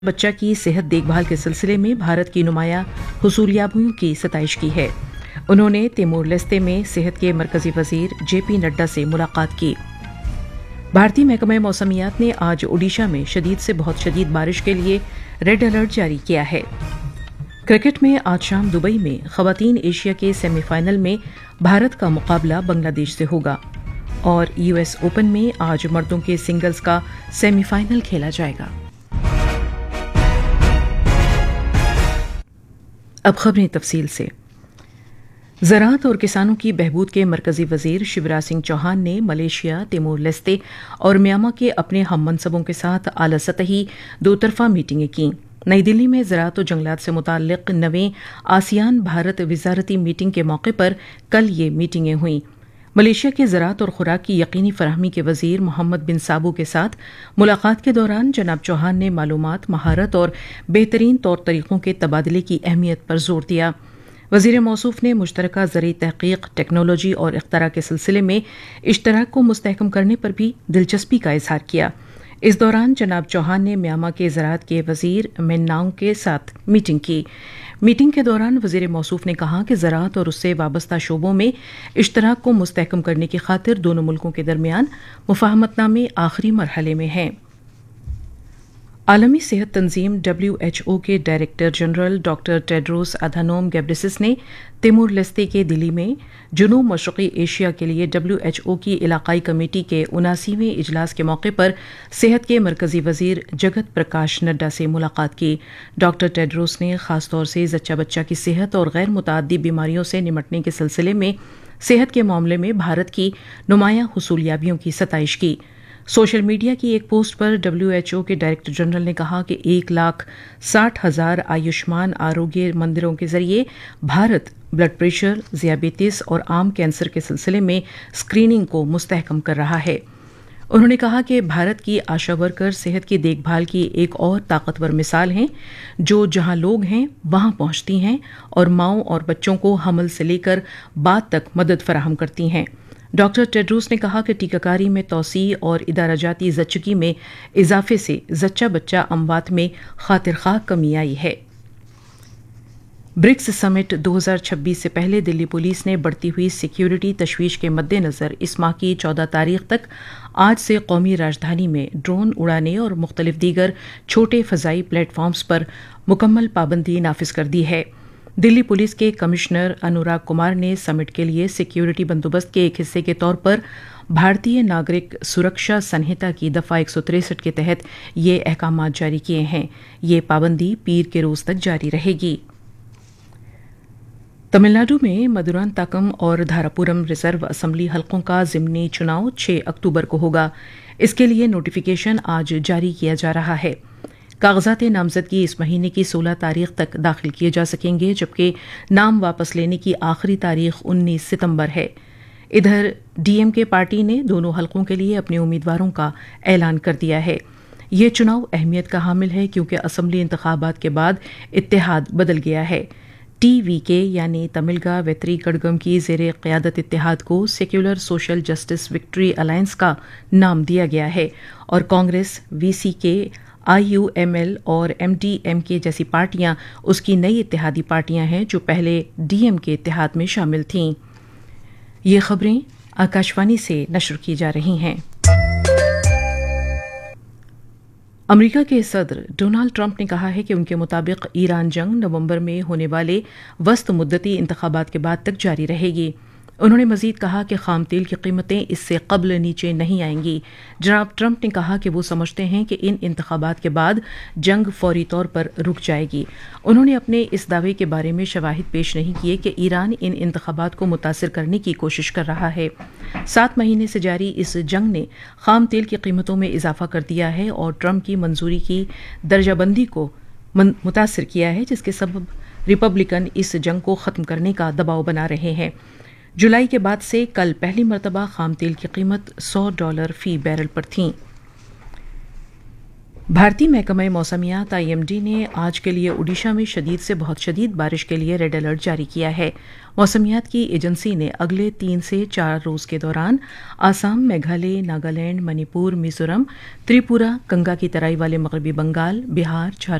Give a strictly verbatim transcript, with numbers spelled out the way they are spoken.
बच्चा की सेहत देखभाल के सिलसिले में भारत की नुमाया हुसूलियाबियों की सताइश की है। उन्होंने तिमोर लेस्ते में सेहत के मरकजी वजीर जेपी नड्डा से मुलाकात की। भारतीय महकमा मौसमियात ने आज ओडिशा में शदीद से बहुत शदीद बारिश के लिए रेड अलर्ट जारी किया है। क्रिकेट में आज शाम दुबई में खवातीन एशिया के सेमीफाइनल में भारत का मुकाबला बांग्लादेश से होगा और यूएस ओपन में आज मर्दों के सिंगल्स का सेमीफाइनल खेला जाएगा। अब खबरें तफसील से। ज़राअत और किसानों की बहबूद के मरकजी वजीर शिवराज सिंह चौहान ने मलेशिया, तिमोर लेस्ते और म्यांमार के अपने हम मनसबों के साथ आला सतही दो तरफा मीटिंगें की। नई दिल्ली में ज़राअत और जंगलात से मुताल्लिक नवें आसियान भारत वजारती मीटिंग के मौके पर कल ये मीटिंगें हुईं। मलेशिया के ज़राअत और खुराक की यकीनी फराहमी के वजीर मोहम्मद बिन साबू के साथ मुलाकात के दौरान जनाब चौहान ने मालूमात, महारत और बेहतरीन तौर तरीकों के तबादले की अहमियत पर जोर दिया। वजीर मौसूफ ने मुश्तरका ज़रिए तहकीक, टेक्नोलॉजी और इख्तरा के सिलसिले में इश्तराक को मुस्तहकम करने पर भी दिलचस्पी का इजहार किया। इस दौरान जनाब चौहान ने म्यांमार के ज़राअत के वजीर मिन्नांग के साथ मीटिंग की। मीटिंग के दौरान वजीर मौसूफ ने कहा कि ज़राअत और उससे वाबस्ता शोबों में इश्तराक को मुस्तहकम करने की खातिर दोनों मुल्कों के दरमियान मुफाहमतनामे आखिरी मरहले में हैं। आलमी सेहत तंजीम डब्ल्यू एच ओ के director general doctor Tedros Adhanom Ghebreyesus ने तिमोर लेस्ते के दिल्ली में जुनूब मशरक़ी एशिया के लिए डब्ल्यू एच ओ की इलाकाई कमेटी के उनासीवें इजलास के मौके पर सेहत के मरकजी वजीर जगत प्रकाश नड्डा से मुलाकात की। डॉक्टर टेड्रोस ने खासतौर से जच्चा बच्चा की सेहत और गैर मुतअद्दी बीमारियों से निमटने के सिलसिले में सेहत के मामले में भारत की नुमाया हुसूलियाबियों की सताइश की। सोशल मीडिया की एक पोस्ट पर डब्ल्यू एच ओ के डायरेक्टर जनरल ने कहा कि एक लाख साठ हजार आयुष्मान आरोग्य मंदिरों के जरिए भारत ब्लड प्रेशर, ज़ियाबेतिस और आम कैंसर के सिलसिले में स्क्रीनिंग को मुस्तहकम कर रहा है। उन्होंने कहा कि भारत की आशा वर्कर सेहत की देखभाल की एक और ताकतवर मिसाल हैं, जो जहां लोग हैं वहां पहुंचती हैं और माओं और बच्चों को हमल से लेकर बाद तक मदद फराहम करती हैं। डॉक्टर टेड्रोस ने कहा कि टीकाकारी में तोसी और इदाराजाती जच्चगी में इजाफे से जच्चा बच्चा अमवात में खातिर खाह कमी आई है। ब्रिक्स समिट दो हज़ार छब्बीस से पहले दिल्ली पुलिस ने बढ़ती हुई सिक्योरिटी तशवीश के मद्देनजर इस माह की चौदह तारीख तक आज से कौमी राजधानी में ड्रोन उड़ाने और मुख्तलिफ दीगर छोटे फजाई प्लेटफॉर्म्स पर मुकम्मल पाबंदी नाफिज कर दी है। दिल्ली पुलिस के कमिश्नर अनुराग कुमार ने समिट के लिए सिक्योरिटी बंदोबस्त के एक हिस्से के तौर पर भारतीय नागरिक सुरक्षा संहिता की दफा एक सौ तिरसठ के तहत ये अहकाम जारी किए हैं। ये पाबंदी पीर के रोज तक जारी रहेगी। तमिलनाडु में मदुरांताकम और धारापुरम रिजर्व असम्बली हलकों का जिमनी चुनाव छह अक्टूबर को होगा। इसके लिए नोटिफिकेशन आज जारी किया जा रहा है। कागजात नामजदगी इस महीने की सोलह तारीख तक दाखिल किए जा सकेंगे, जबकि नाम वापस लेने की आखिरी तारीख उन्नीस सितंबर है। इधर डीएमके पार्टी ने दोनों हलकों के लिए अपने उम्मीदवारों का ऐलान कर दिया है। ये चुनाव अहमियत का हामिल है क्योंकि असम्बली इंतखाबात के बाद इत्तेहाद बदल गया है। टीवीके यानी तमिलगा वेत्री कड़गम की जेर क़यादत इत्तेहाद को secular social justice victory alliance का नाम दिया गया है और कांग्रेस, वीसीके, आईयूएमएल और एमडीएमके जैसी पार्टियां उसकी नई इत्तेहादी पार्टियां हैं जो पहले डीएमके इत्तेहाद में शामिल थीं। ये खबरें आकाशवाणी से नशर की जा रही हैं। अमेरिका के सदर डोनाल्ड ट्रंप ने कहा है कि उनके मुताबिक ईरान जंग नवंबर में होने वाले वस्त मुद्दती इंतखाबात के बाद तक जारी रहेगी। उन्होंने मजीद कहा कि खाम तेल की कीमतें इससे कबल नीचे नहीं आएंगी। जनाब ट्रंप ने कहा कि वो समझते हैं कि इन इंतखाबात के बाद जंग फौरी तौर पर रुक जाएगी। उन्होंने अपने इस दावे के बारे में शवाहिद पेश नहीं किए कि ईरान इन इंतखाबात को मुतासिर करने की कोशिश कर रहा है। सात महीने से जारी इस जंग ने खाम तेल की कीमतों में इजाफा कर दिया है और ट्रंप की मंजूरी की दर्जाबंदी को मुतासिर किया है, जिसके सबब रिपब्लिकन इस जंग को खत्म करने का दबाव बना रहे हैं। जुलाई के बाद से कल पहली मरतबा खाम तेल की कीमत सौ डॉलर फी बैरल पर थी। بھارتی محکمہ موسمیات آئی ایم ڈی نے آج کے لیے اڈیشہ میں شدید سے بہت شدید بارش کے لیے ریڈ الرٹ جاری کیا ہے۔ موسمیات کی ایجنسی نے اگلے تین سے چار روز کے دوران آسام، میگھالیہ، ناگالینڈ، منی پور، میزورم، تریپورہ، گنگا کی ترائی والے مغربی بنگال، بہار، جھارکھنڈ